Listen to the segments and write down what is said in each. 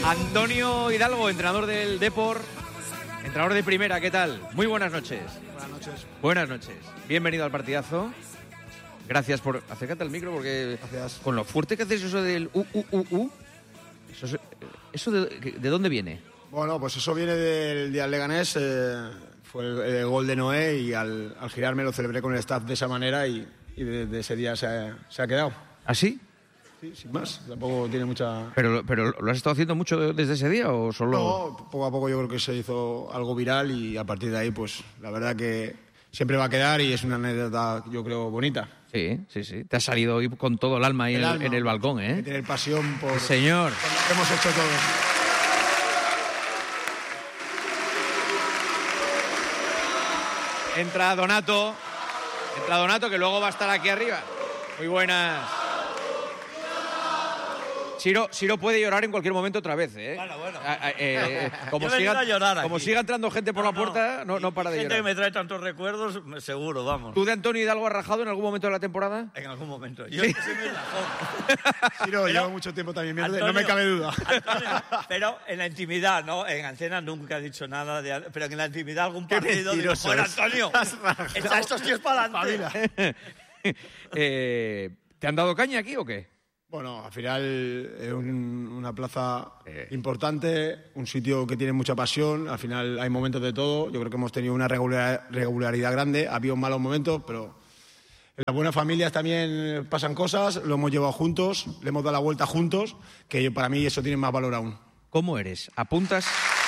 Antonio Hidalgo, entrenador del Depor, entrenador de primera, ¿qué tal? Muy buenas noches. Buenas noches. Buenas noches. Bienvenido al partidazo. Gracias por... Acércate al micro porque... Gracias. Con lo fuerte que haces eso del ¿Eso de dónde viene? Bueno, pues eso viene del día del Leganés. Fue el gol de Noé y al girarme lo celebré con el staff de esa manera y desde ese día se ha quedado. ¿Ah, sí? Sí, sin más. Tampoco tiene mucha... ¿Pero lo has estado haciendo mucho desde ese día o solo...? No, poco a poco yo creo que se hizo algo viral y a partir de ahí, pues la verdad que siempre va a quedar y es una anécdota, yo creo, bonita. Sí. Te has salido hoy con todo el alma ahí en el balcón, ¿eh? Hay que tener pasión por... Señor. por lo que hemos hecho todos. Entra Donato, que luego va a estar aquí arriba. Muy buenas. Siro puede llorar en cualquier momento otra vez, ¿eh? Bueno. Como siga entrando gente por la puerta, no para de Gente llorar. que me trae tantos recuerdos, seguro, vamos. ¿Tú de Antonio Hidalgo has rajado en algún momento de la temporada? En algún momento. Yo Sí. soy muy rajón. Sí, no, llevo mucho tiempo también viendo, no me cabe duda. Antonio, pero en la intimidad, ¿no? En antena nunca he dicho nada, pero en la intimidad algún partido digo, mentiroso bueno, es. Antonio, echa estos tíos para adelante. ¿Te han dado caña aquí o qué? Bueno, al final es una plaza importante, un sitio que tiene mucha pasión, al final hay momentos de todo, yo creo que hemos tenido una regularidad grande, ha habido malos momentos, pero en las buenas familias también pasan cosas, lo hemos llevado juntos, le hemos dado la vuelta juntos, que para mí eso tiene más valor aún. ¿Cómo eres? ¿Apuntas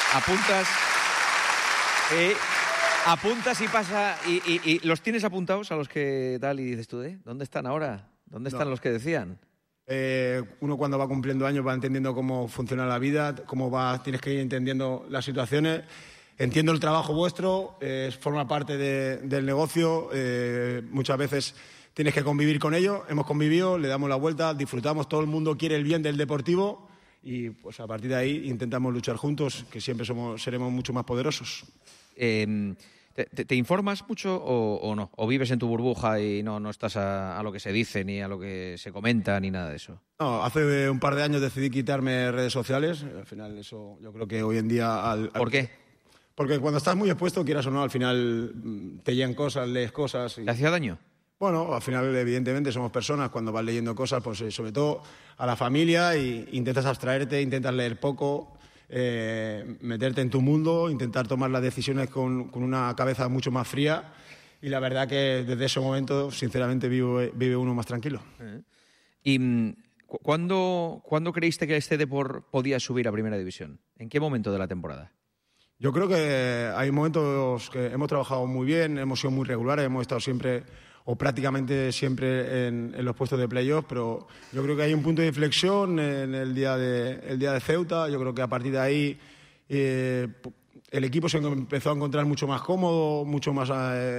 y pasa y los tienes apuntados a los que tal y dices tú, ¿dónde están ahora? ¿Dónde están los que decían? Uno cuando va cumpliendo años va entendiendo cómo funciona la vida, tienes que ir entendiendo las situaciones. Entiendo el trabajo vuestro, forma parte del negocio, muchas veces tienes que convivir con ello. Hemos convivido, le damos la vuelta, disfrutamos, todo el mundo quiere el bien del Deportivo y pues a partir de ahí intentamos luchar juntos, que siempre seremos mucho más poderosos. ¿Te informas mucho o no? ¿O vives en tu burbuja y no estás a lo que se dice, ni a lo que se comenta, ni nada de eso? No, hace un par de años decidí quitarme redes sociales. Al final eso yo creo que hoy en día... ¿Por qué? Porque cuando estás muy expuesto, quieras o no, al final te llegan cosas, lees cosas... ¿Te hacía daño? Bueno, al final evidentemente somos personas, cuando vas leyendo cosas, pues sobre todo a la familia, y intentas abstraerte, intentas leer poco... meterte en tu mundo, intentar tomar las decisiones con una cabeza mucho más fría y la verdad que desde ese momento sinceramente vive uno más tranquilo. ¿Y cuándo creíste que este Depor podía subir a Primera División? ¿En qué momento de la temporada? Yo creo que hay momentos que hemos trabajado muy bien, hemos sido muy regulares, hemos estado siempre o prácticamente siempre en los puestos de playoff, pero yo creo que hay un punto de inflexión en el día de Ceuta. Yo creo que a partir de ahí el equipo se empezó a encontrar mucho más cómodo, mucho más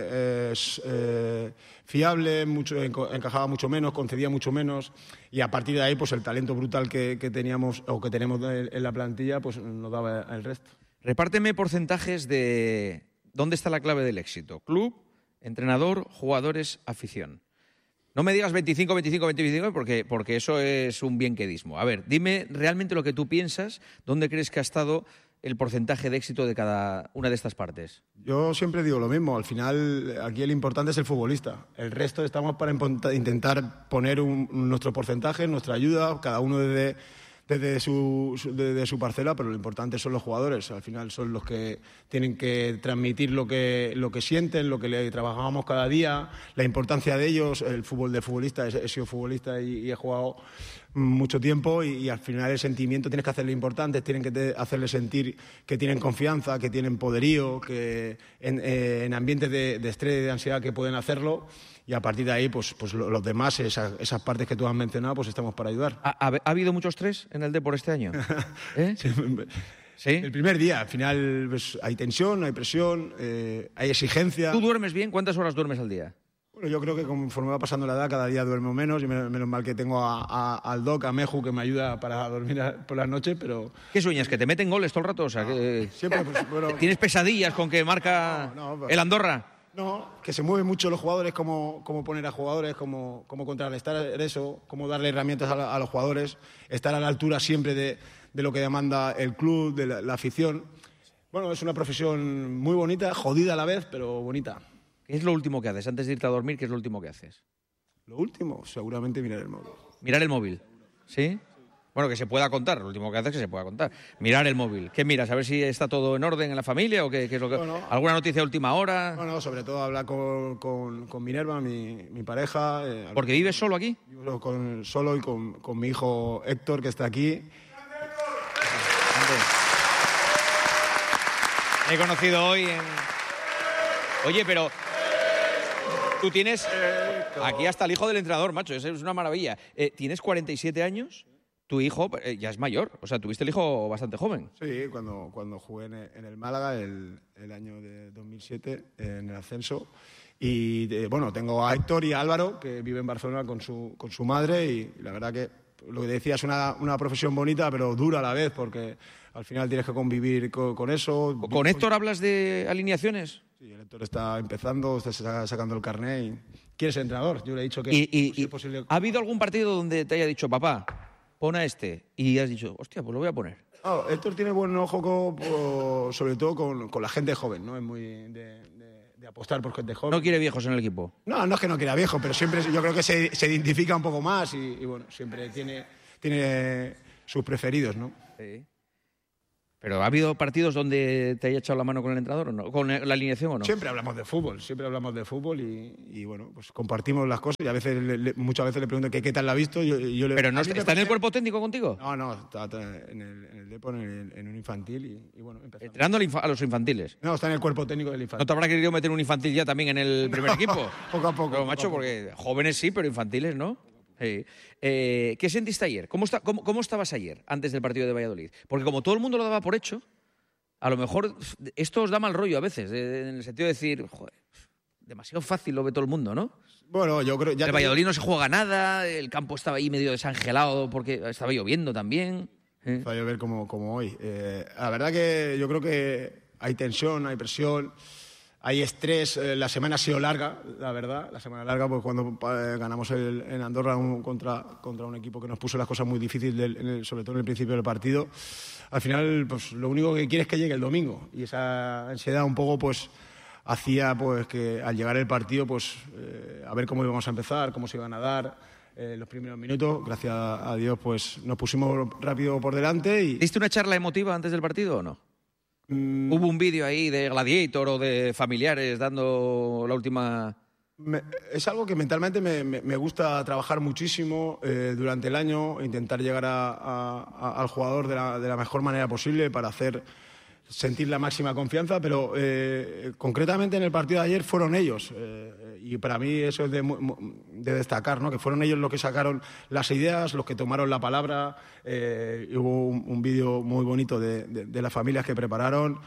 fiable, encajaba mucho menos, concedía mucho menos, y a partir de ahí pues el talento brutal que teníamos o que tenemos en la plantilla pues nos daba el resto. Repárteme porcentajes de dónde está la clave del éxito. Club, entrenador, jugadores, afición. No me digas 25, 25, 25, porque eso es un bienquedismo. A ver, dime realmente lo que tú piensas, dónde crees que ha estado el porcentaje de éxito de cada una de estas partes. Yo siempre digo lo mismo, al final aquí el importante es el futbolista. El resto estamos para intentar poner nuestro porcentaje, nuestra ayuda, cada uno desde su parcela, pero lo importante son los jugadores. Al final son los que tienen que transmitir lo que sienten, lo que le trabajamos cada día, la importancia de ellos. El fútbol de futbolista, he sido futbolista y he jugado mucho tiempo y al final el sentimiento tienes que hacerle importante, tienen que hacerle sentir que tienen confianza, que tienen poderío, que en ambientes de estrés, de ansiedad que pueden hacerlo. Y a partir de ahí, pues los demás, esas partes que tú has mencionado, pues estamos para ayudar. ¿Ha habido mucho estrés en el Depor este año? ¿Sí? El primer día, al final pues, hay tensión, hay presión, hay exigencia. ¿Tú duermes bien? ¿Cuántas horas duermes al día? Bueno, yo creo que conforme va pasando la edad, cada día duermo menos, y menos mal que tengo al Doc, a Meju, que me ayuda para dormir por las noches, pero... ¿Qué sueñas? ¿Que te meten goles todo el rato? O sea, siempre, pues, bueno, ¿tienes pesadillas con que marca el Andorra? No, que se mueven mucho los jugadores, cómo poner a jugadores, cómo contrarrestar eso, cómo darle herramientas a los jugadores, estar a la altura siempre de lo que demanda el club, de la afición. Bueno, es una profesión muy bonita, jodida a la vez, pero bonita. ¿Qué es lo último que haces? Antes de irte a dormir, ¿qué es lo último que haces? Lo último, seguramente mirar el móvil. ¿Mirar el móvil? ¿Sí? Bueno, que se pueda contar. Lo último que haces es que se pueda contar. Mirar el móvil. ¿Qué miras? ¿A ver si está todo en orden en la familia o qué es lo que... Bueno, ¿alguna noticia de última hora? Bueno, sobre todo hablar con Minerva, mi pareja. ¿Porque vives solo aquí? Vivo solo y con mi hijo Héctor, que está aquí. He conocido hoy en... Oye, pero... Tú tienes... Aquí hasta el hijo del entrenador, macho. Eso es una maravilla. ¿Tienes 47 años? Tu hijo ya es mayor. O sea, tuviste el hijo bastante joven. Sí, cuando jugué en el Málaga el año de 2007, en el ascenso. Y bueno, tengo a Héctor y a Álvaro, que viven en Barcelona con su madre. Y la verdad que lo que decía es una profesión bonita, pero dura a la vez, porque al final tienes que convivir con eso. ¿Con Héctor hablas de alineaciones? Sí, el Héctor está empezando, está sacando el carné y quiere ser entrenador. Yo le he dicho que y es posible. ¿Ha habido algún partido donde te haya dicho, papá, pon a este? Y has dicho, hostia, pues lo voy a poner. Héctor tiene buen ojo, sobre todo con la gente joven, ¿no? Es muy de apostar por gente joven. ¿No quiere viejos en el equipo? No es que no quiera viejo, pero siempre yo creo que se identifica un poco más y bueno, siempre tiene sus preferidos, ¿no? Sí. ¿Pero ha habido partidos donde te haya echado la mano con el entrenador o no? ¿Con la alineación o no? Siempre hablamos de fútbol y bueno, pues compartimos las cosas y a veces muchas veces le pregunto qué tal la ha visto. ¿Pero no está en el cuerpo técnico contigo? No, está en el Depor, en un infantil y bueno, empezamos. Entrenando a los infantiles. No, está en el cuerpo técnico del infantil. ¿No te habrá querido meter un infantil ya también en el primer equipo? Poco a poco. Pero, macho, porque jóvenes sí, pero infantiles no. Sí. ¿Qué sentiste ayer? ¿Cómo estabas ayer, antes del partido de Valladolid? Porque como todo el mundo lo daba por hecho, a lo mejor esto os da mal rollo a veces, en el sentido de decir, joder, demasiado fácil lo ve todo el mundo, ¿no? Bueno, yo creo... En Valladolid no se juega nada, el campo estaba ahí medio desangelado porque estaba lloviendo también. Va a llover como hoy. La verdad que yo creo que hay tensión, hay presión... Hay estrés, la semana ha sido larga, la verdad. La semana larga, pues cuando ganamos en Andorra contra un equipo que nos puso las cosas muy difíciles, sobre todo en el principio del partido. Al final, pues lo único que quiere es que llegue el domingo. Y esa ansiedad un poco, pues, hacía pues que al llegar el partido, pues, a ver cómo íbamos a empezar, cómo se iban a dar los primeros minutos. Gracias a Dios, pues, nos pusimos rápido por delante. ¿Diste una charla emotiva antes del partido o no? ¿Hubo un vídeo ahí de Gladiator o de familiares dando la última...? Es algo que mentalmente me gusta trabajar muchísimo durante el año, intentar llegar al jugador de la mejor manera posible para hacer sentir la máxima confianza, pero concretamente en el partido de ayer fueron ellos y para mí eso es de destacar, ¿no? Que fueron ellos los que sacaron las ideas, los que tomaron la palabra. Hubo un vídeo muy bonito de las familias que prepararon,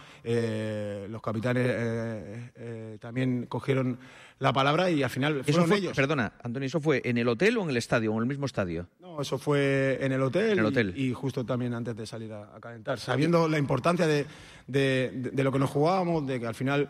los capitanes también cogieron la palabra y al final fueron ellos. Perdona, Antonio, ¿eso fue en el hotel o en el estadio o en el mismo estadio? No, eso fue en el hotel, y justo también antes de salir a calentar, sabiendo la importancia de lo que nos jugábamos, de que al final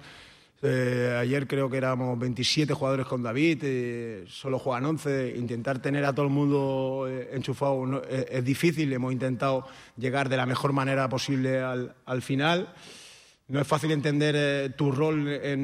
ayer creo que éramos 27 jugadores con David, solo juegan 11, intentar tener a todo el mundo enchufado es difícil, hemos intentado llegar de la mejor manera posible al final. No es fácil entender tu rol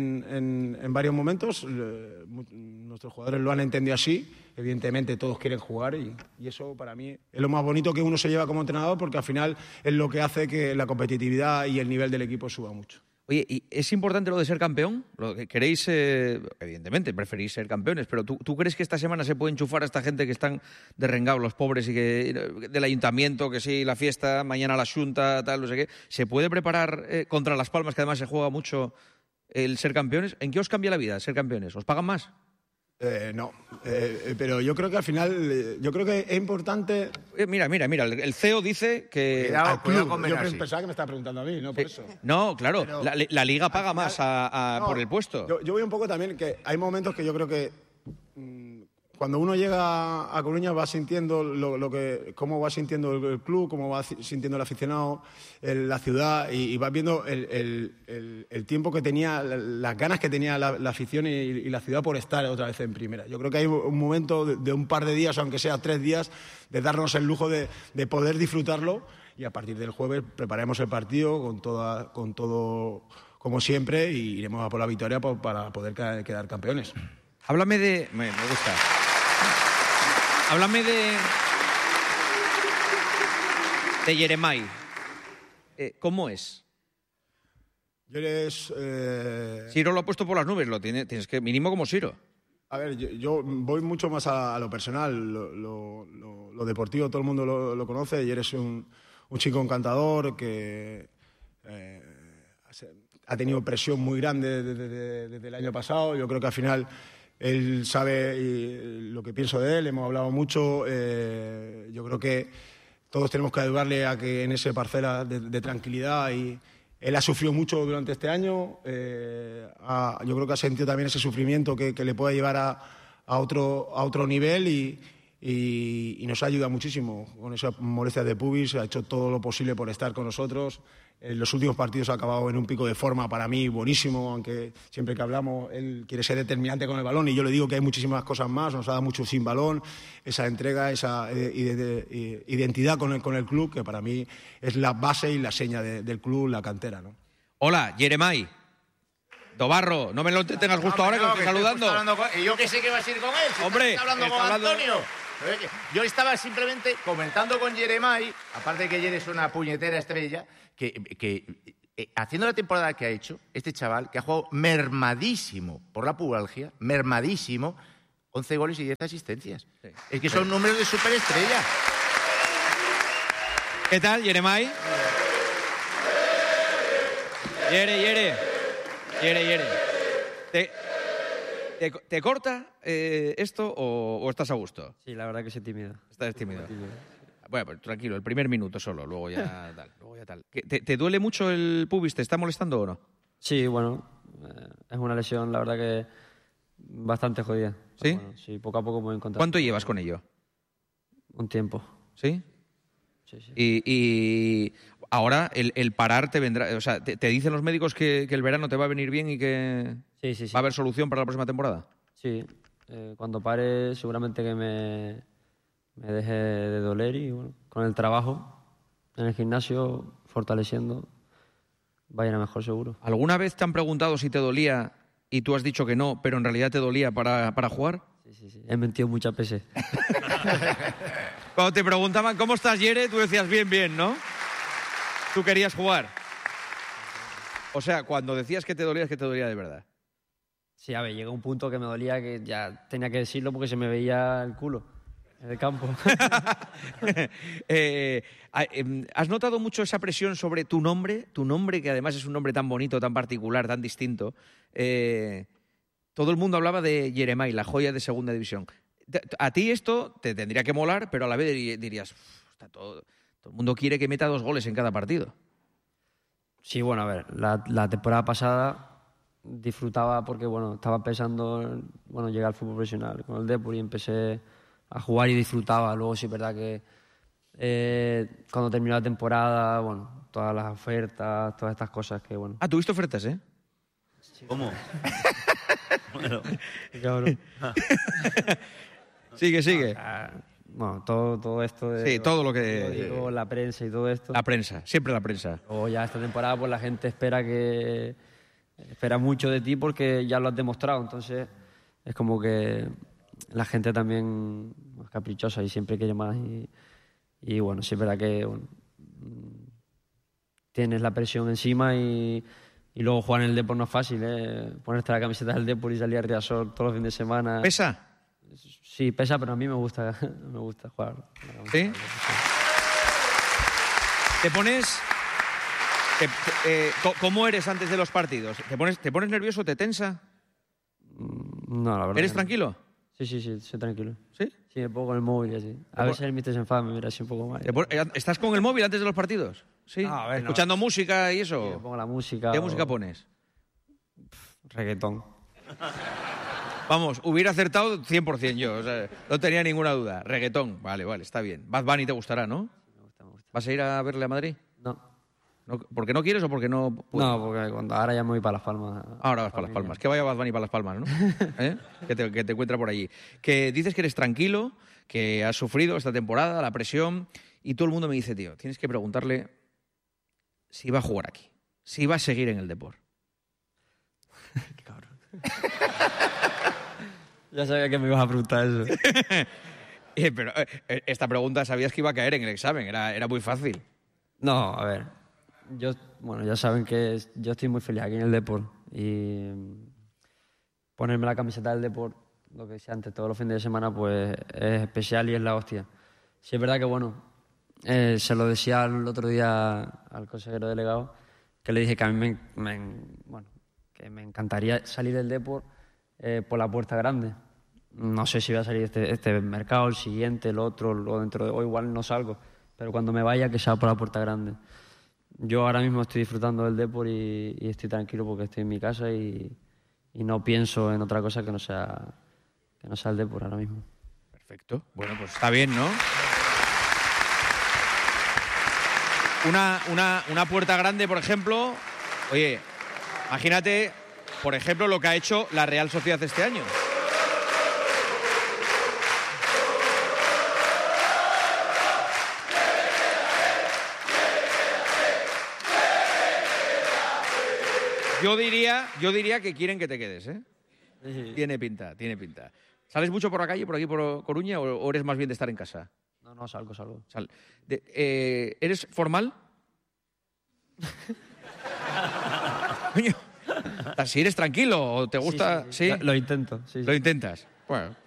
en varios momentos. Nuestros jugadores lo han entendido así. Evidentemente todos quieren jugar y eso para mí es lo más bonito que uno se lleva como entrenador porque al final es lo que hace que la competitividad y el nivel del equipo suba mucho. Oye, ¿y es importante lo de ser campeón? Lo que queréis, evidentemente, preferís ser campeones, pero ¿tú crees que esta semana se puede enchufar a esta gente que están derrengados, los pobres, y que del ayuntamiento, que sí, la fiesta, mañana la xunta, tal, no sé qué? ¿Se puede preparar contra Las Palmas, que además se juega mucho, el ser campeones? ¿En qué os cambia la vida ser campeones? ¿Os pagan más? No, pero yo creo que al final, yo creo que es importante... Mira, el CEO dice que... Cuidado con yo pensaba que me estaba preguntando a mí, no por eso. No, claro, pero la Liga paga más por el puesto. Yo voy un poco también que hay momentos que yo creo que cuando uno llega a Coruña va sintiendo cómo va sintiendo el club, cómo va sintiendo el aficionado, la ciudad, y vas viendo el tiempo que tenía, las ganas que tenía la afición y la ciudad por estar otra vez en primera. Yo creo que hay un momento de un par de días, aunque sea 3 días, de darnos el lujo de poder disfrutarlo, y a partir del jueves prepararemos el partido con todo como siempre, y iremos a por la victoria para poder quedar campeones. Háblame de... Me gusta. Háblame de Yeremay. ¿Cómo es? Siro lo ha puesto por las nubes, tienes que mínimo como Siro. A ver, yo voy mucho más a lo personal, lo deportivo todo el mundo lo conoce, y eres un chico encantador que ha tenido presión muy grande desde el año pasado. Yo creo que al final él sabe lo que pienso de él, hemos hablado mucho. Yo creo que todos tenemos que ayudarle a que en esa parcela de tranquilidad, y él ha sufrido mucho durante este año. Yo creo que ha sentido también ese sufrimiento que le puede llevar a otro nivel, y nos ayuda muchísimo con esa molestia de pubis. Ha hecho todo lo posible por estar con nosotros. En los últimos partidos ha acabado en un pico de forma para mí buenísimo, aunque siempre que hablamos él quiere ser determinante con el balón, y yo le digo que hay muchísimas cosas más. Nos ha dado mucho sin balón, esa entrega, esa identidad con el club, que para mí es la base y la seña del club, la cantera, ¿no? Hola, Yeremay. Dobarro, no me lo tengas justo ahora, que lo estoy saludando. Y yo que sé que vas a ir con él. Hombre, estás hablando con Antonio. Yo estaba simplemente comentando con Yeremay, aparte de que Yere es una puñetera estrella, que haciendo la temporada que ha hecho, este chaval, que ha jugado mermadísimo por la pubalgia, mermadísimo, 11 goles y 10 asistencias. Sí. Es que son números de superestrella. ¿Qué tal, Yeremay? Yere. ¿Te corta esto o estás a gusto? Sí, la verdad que soy tímido. Estás tímido. Bueno, pues tranquilo, el primer minuto solo, luego ya tal. ¿Te duele mucho el pubis? ¿Te está molestando o no? Sí, bueno, es una lesión, la verdad que bastante jodida. ¿Sí? Bueno, sí, poco a poco me voy encontrando. ¿Cuánto llevas con ello? Un tiempo. ¿Sí? Sí. Y ahora el parar te vendrá... O sea, ¿te dicen los médicos que el verano te va a venir bien y que sí. va a haber solución para la próxima temporada? Sí, cuando pare seguramente que me deje de doler, y bueno, con el trabajo en el gimnasio, fortaleciendo, va a ir a mejor seguro. ¿Alguna vez te han preguntado si te dolía y tú has dicho que no, pero en realidad te dolía para jugar? Sí. He mentido muchas veces. Cuando te preguntaban ¿cómo estás, Yere?, tú decías bien, ¿no? Tú querías jugar. O sea, cuando decías que te dolía, es que te dolía de verdad. Sí, a ver, llegó un punto que me dolía, que ya tenía que decirlo porque se me veía el culo en el campo. ¿Has notado mucho esa presión sobre tu nombre? Tu nombre, que además es un nombre tan bonito, tan particular, tan distinto. Todo el mundo hablaba de Yeremay, la joya de segunda división. A ti esto te tendría que molar, pero a la vez dirías, todo el mundo quiere que meta 2 goles en cada partido. Sí, bueno, a ver, la temporada pasada disfrutaba porque, bueno, estaba pensando en, llegar al fútbol profesional con el Depor, y empecé a jugar y disfrutaba. Luego sí es verdad que cuando terminó la temporada, bueno, todas las ofertas, todas estas cosas que, bueno... Ah, ¿tuviste ofertas, eh? Sí. ¿Cómo? Bueno. Cabrón. Sigue. Bueno, todo esto de... Sí, todo lo que... Digo, la prensa y todo esto. La prensa, siempre la prensa. O ya esta temporada, pues la gente espera mucho de ti porque ya lo has demostrado. Entonces, es como que la gente también es caprichosa y siempre quiere más. Y bueno, sí es verdad que tienes la presión encima, y luego jugar en el Depor no es fácil, ¿eh? Ponerte la camiseta del Depor y salir a Riazor todos los fines de semana. ¿Pesa? Sí, pesa, pero a mí me gusta jugar. ¿Sí? ¿Te pones... ¿Cómo eres antes de los partidos? ¿Te pones nervioso? ¿Te tensa? No, la verdad. ¿Eres tranquilo? Sí, soy tranquilo. ¿Sí? Sí, me pongo con el móvil y así. A veces el mister se enfada, me mira así un poco mal. ¿Estás con el móvil antes de los partidos? Sí. A ver, ¿Escuchando música y eso? Sí, me pongo la música. ¿Qué música pones? Reggaetón. Vamos, hubiera acertado 100% yo, o sea, no tenía ninguna duda. Reggaetón, vale, está bien. Bad Bunny te gustará, ¿no? Me gusta. ¿Vas a ir a verle a Madrid? No, ¿Porque no quieres o porque no puedes? no, porque ahora ya me voy para Las Palmas. Ahora vas para Las Palmas. Que vaya Bad Bunny para Las Palmas, ¿no? ¿Eh? Que te encuentra por allí. Que dices que eres tranquilo, que has sufrido esta temporada, la presión, y todo el mundo me dice, tío, tienes que preguntarle si va a jugar aquí, si va a seguir en el Depor. Qué cabrón. Ya sabía que me ibas a preguntar eso. Pero esta pregunta sabías que iba a caer en el examen, era muy fácil. No, a ver. Ya saben que yo estoy muy feliz aquí en el Depor. Y ponerme la camiseta del Depor, lo que decía antes, todos los fines de semana, pues es especial y es la hostia. Sí, es verdad que, se lo decía el otro día al consejero delegado, que le dije que a mí que me encantaría salir del Depor por la puerta grande. No sé si voy a salir este mercado, el siguiente, el otro, o dentro de hoy igual no salgo, pero cuando me vaya que sea por la puerta grande. Yo ahora mismo estoy disfrutando del Depor y estoy tranquilo porque estoy en mi casa y no pienso en otra cosa que no sea el Depor ahora mismo. Perfecto. Bueno, pues está bien, ¿no? Una puerta grande, por ejemplo. Oye, imagínate, por ejemplo, lo que ha hecho la Real Sociedad este año. Yo diría que quieren que te quedes, ¿eh? Sí. Tiene pinta. ¿Sales mucho por la calle, por aquí, por Coruña, o eres más bien de estar en casa? No, salgo. ¿Eres formal? Coño, si eres tranquilo o te gusta... Sí. Lo intento. Sí. Lo intentas. Bueno,